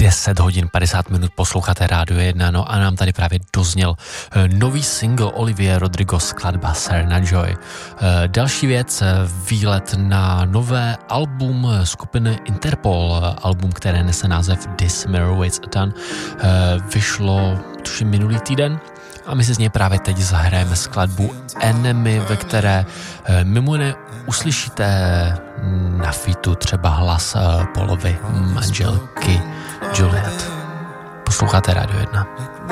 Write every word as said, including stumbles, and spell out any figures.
deset hodin padesát minut posloucháte Rádio jedna, no a nám tady právě dozněl nový single Olivia Rodrigo, skladba Serena Joy. Další věc, výlet na nové album skupiny Interpol, album, které nese název This Mirror Waits a Ton, vyšlo tuším minulý týden. A my si z něj právě teď zahrajeme skladbu Enemy, ve které mimo jiné uslyšíte na fitu třeba hlas Paulovy manželky Juliet. Posloucháte Rádio jedna.